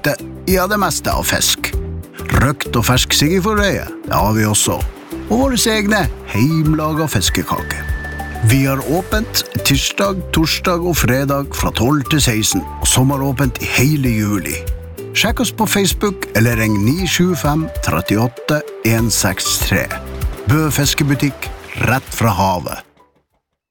lukter, ja, det meste av fisk. Røkt og fersk siggeforrøye, det har vi også. Og våre egne heimlaget fiskekake. Vi har åpent tirsdag, torsdag og fredag fra 12 til 16, og sommeråpent i hele juli. Sjekk oss på Facebook eller ring 975 38 163. Bø fiskebutikk, rett fra havet.